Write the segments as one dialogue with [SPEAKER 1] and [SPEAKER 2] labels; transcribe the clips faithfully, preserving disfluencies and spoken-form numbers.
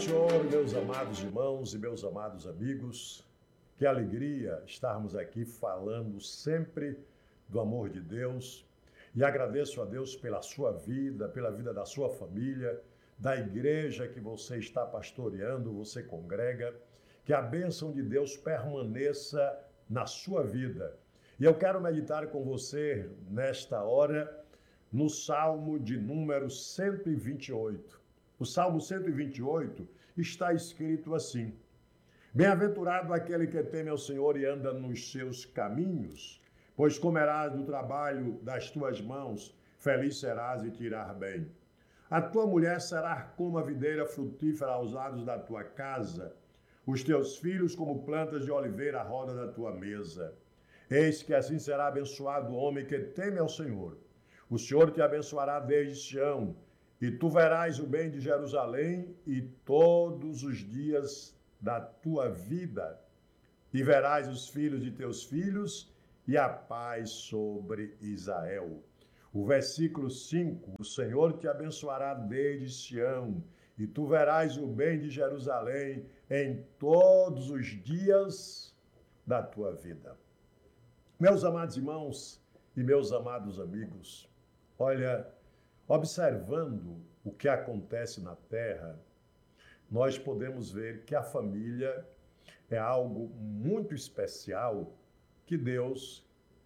[SPEAKER 1] Senhor, meus amados irmãos e meus amados amigos, que alegria estarmos aqui falando sempre do amor de Deus, e agradeço a Deus pela sua vida, pela vida da sua família, da igreja que você está pastoreando, você congrega, que a bênção de Deus permaneça na sua vida. E eu quero meditar com você nesta hora no Salmo de número cento e vinte e oito. O Salmo cento e vinte e oito está escrito assim: Bem-aventurado aquele que teme ao Senhor e anda nos seus caminhos, pois comerás do trabalho das tuas mãos, feliz serás e te irás bem. A tua mulher será como a videira frutífera aos lados da tua casa, os teus filhos como plantas de oliveira à roda da tua mesa. Eis que assim será abençoado o homem que teme ao Senhor. O Senhor te abençoará desde Sião, e tu verás o bem de Jerusalém e todos os dias da tua vida, e verás os filhos de teus filhos e a paz sobre Israel. O versículo cinco, o Senhor te abençoará desde Sião, e tu verás o bem de Jerusalém em todos os dias da tua vida. Meus amados irmãos e meus amados amigos, olha, observando o que acontece na Terra, nós podemos ver que a família é algo muito especial que Deus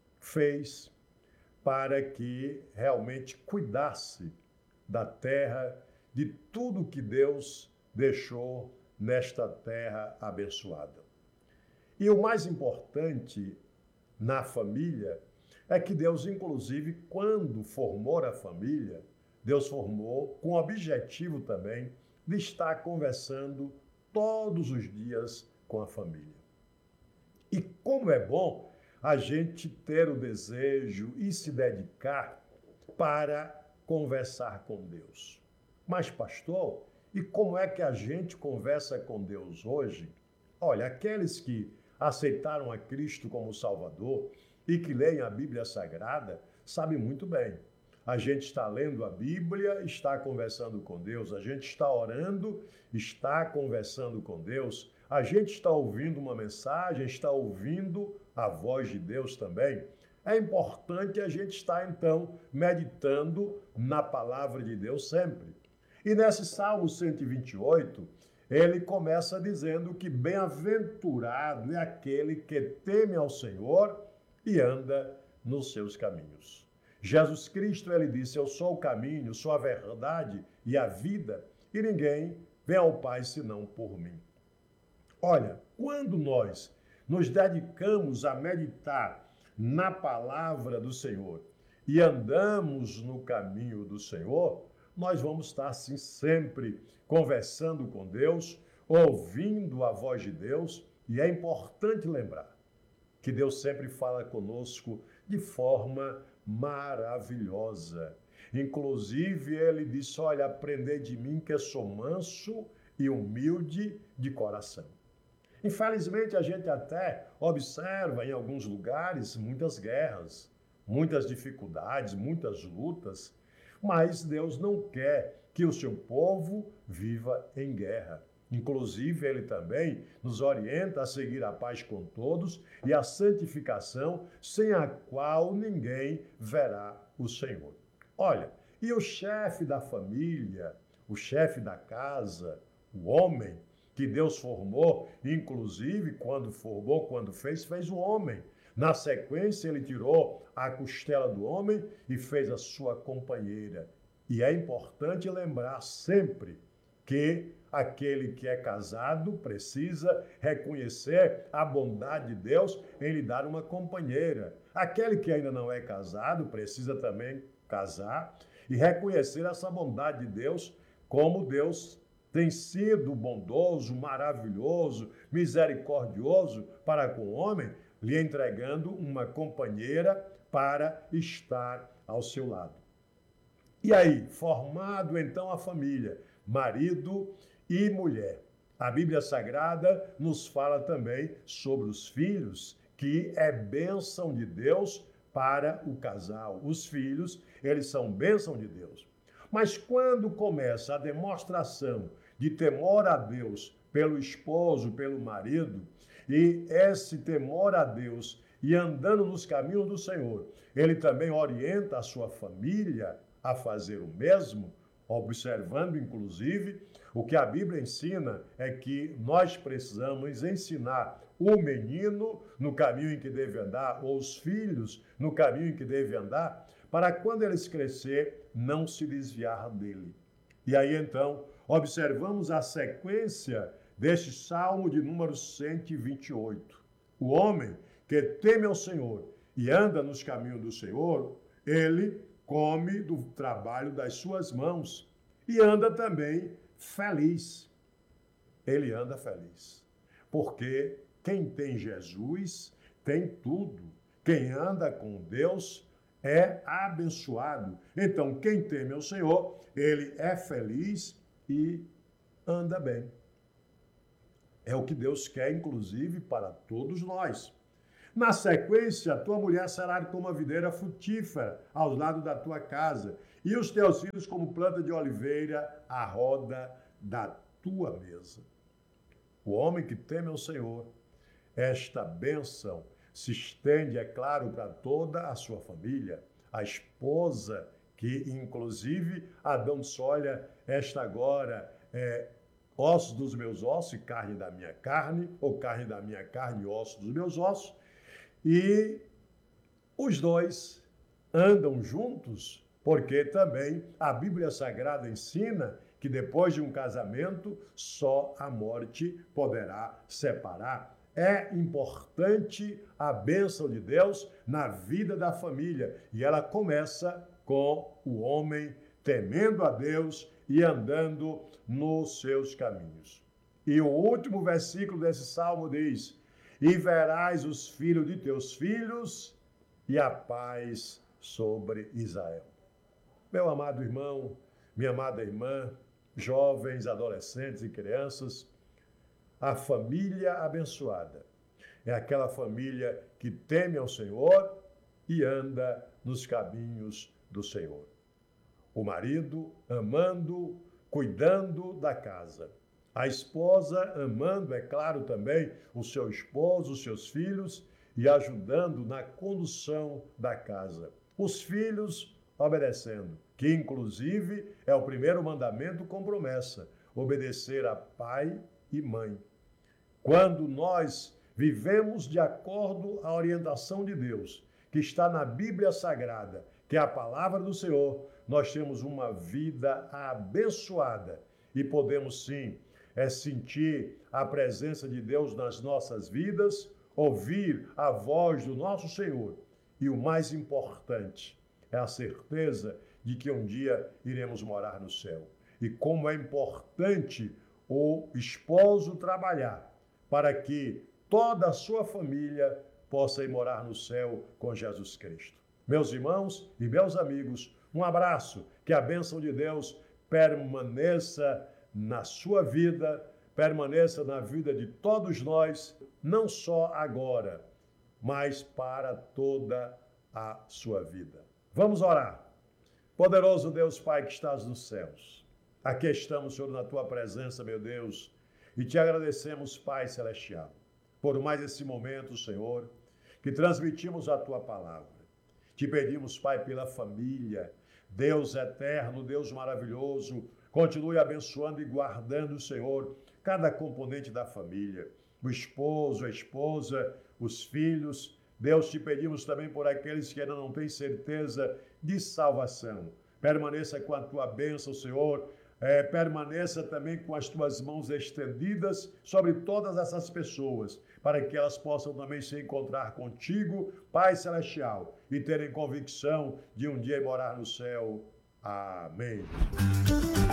[SPEAKER 1] fez para que realmente cuidasse da terra, de tudo que Deus deixou nesta terra abençoada. E o mais importante na família é que Deus, inclusive, quando formou a família, Deus formou com o objetivo também de estar conversando todos os dias com a família. E como é bom a gente ter o desejo e se dedicar para conversar com Deus. Mas, pastor, e como é que a gente conversa com Deus hoje? Olha, aqueles que aceitaram a Cristo como Salvador e que leem a Bíblia Sagrada sabem muito bem. A gente está lendo a Bíblia, está conversando com Deus, a gente está orando, está conversando com Deus, a gente está ouvindo uma mensagem, está ouvindo a voz de Deus também. É importante a gente estar, então, meditando na palavra de Deus sempre. E nesse Salmo cento e vinte e oito, ele começa dizendo que bem-aventurado é aquele que teme ao Senhor e anda nos seus caminhos. Jesus Cristo, ele disse, eu sou o caminho, sou a verdade e a vida, e ninguém vem ao Pai senão por mim. Olha, quando nós nos dedicamos a meditar na palavra do Senhor e andamos no caminho do Senhor, nós vamos estar, assim, sempre conversando com Deus, ouvindo a voz de Deus, e é importante lembrar que Deus sempre fala conosco de forma maravilhosa. Inclusive, ele disse, olha, aprendei de mim que eu sou manso e humilde de coração. Infelizmente, a gente até observa em alguns lugares muitas guerras, muitas dificuldades, muitas lutas, mas Deus não quer que o seu povo viva em guerra. Inclusive, ele também nos orienta a seguir a paz com todos e a santificação, sem a qual ninguém verá o Senhor. Olha, e o chefe da família, o chefe da casa, o homem que Deus formou, inclusive quando formou, quando fez, fez o homem. Na sequência, ele tirou a costela do homem e fez a sua companheira. E é importante lembrar sempre que aquele que é casado precisa reconhecer a bondade de Deus em lhe dar uma companheira. Aquele que ainda não é casado precisa também casar e reconhecer essa bondade de Deus, como Deus tem sido bondoso, maravilhoso, misericordioso para com o homem, lhe entregando uma companheira para estar ao seu lado. E aí, formado então a família, marido e mulher. A Bíblia Sagrada nos fala também sobre os filhos, que é bênção de Deus para o casal. Os filhos, eles são bênção de Deus. Mas quando começa a demonstração de temor a Deus pelo esposo, pelo marido, e esse temor a Deus e andando nos caminhos do Senhor, ele também orienta a sua família a fazer o mesmo, observando, inclusive, o que a Bíblia ensina é que nós precisamos ensinar o menino no caminho em que deve andar, ou os filhos no caminho em que deve andar, para quando eles crescer, não se desviar dele. E aí, então, observamos a sequência deste Salmo de número cento e vinte e oito. O homem que teme ao Senhor e anda nos caminhos do Senhor, ele come do trabalho das suas mãos e anda também feliz. Ele anda feliz. Porque quem tem Jesus tem tudo. Quem anda com Deus é abençoado. Então, quem teme ao Senhor, ele é feliz e anda bem. É o que Deus quer, inclusive, para todos nós. Na sequência, a tua mulher será como uma videira frutífera aos lados da tua casa, e os teus filhos como planta de oliveira à roda da tua mesa. O homem que teme ao Senhor, esta bênção se estende, é claro, para toda a sua família. A esposa, que inclusive Adão disse, olha, esta agora é ossos dos meus ossos e carne da minha carne, ou carne da minha carne e ossos dos meus ossos, e os dois andam juntos, porque também a Bíblia Sagrada ensina que depois de um casamento, só a morte poderá separar. É importante a bênção de Deus na vida da família, e ela começa com o homem temendo a Deus e andando nos seus caminhos. E o último versículo desse salmo diz: e verás os filhos de teus filhos e a paz sobre Israel. Meu amado irmão, minha amada irmã, jovens, adolescentes e crianças, a família abençoada é aquela família que teme ao Senhor e anda nos caminhos do Senhor. O marido amando, cuidando da casa. A esposa amando, é claro, também o seu esposo, os seus filhos e ajudando na condução da casa. Os filhos obedecendo, que inclusive é o primeiro mandamento com promessa, obedecer a pai e mãe. Quando nós vivemos de acordo à orientação de Deus, que está na Bíblia Sagrada, que é a palavra do Senhor, nós temos uma vida abençoada e podemos sim é sentir a presença de Deus nas nossas vidas, ouvir a voz do nosso Senhor. E o mais importante é a certeza de que um dia iremos morar no céu. E como é importante o esposo trabalhar para que toda a sua família possa ir morar no céu com Jesus Cristo. Meus irmãos e meus amigos, um abraço, que a bênção de Deus permaneça na sua vida, permaneça na vida de todos nós, não só agora, mas para toda a sua vida. Vamos orar. Poderoso Deus Pai que estás nos céus, aqui estamos, Senhor, na tua presença, meu Deus, e te agradecemos, Pai Celestial, por mais esse momento, Senhor, que transmitimos a tua palavra. Te pedimos, Pai, pela família, Deus eterno, Deus maravilhoso, continue abençoando e guardando, Senhor, cada componente da família, o esposo, a esposa, os filhos. Deus, te pedimos também por aqueles que ainda não têm certeza de salvação. Permaneça com a tua bênção, Senhor, é, permaneça também com as tuas mãos estendidas sobre todas essas pessoas, para que elas possam também se encontrar contigo, Pai Celestial, e terem convicção de um dia morar no céu. Amém.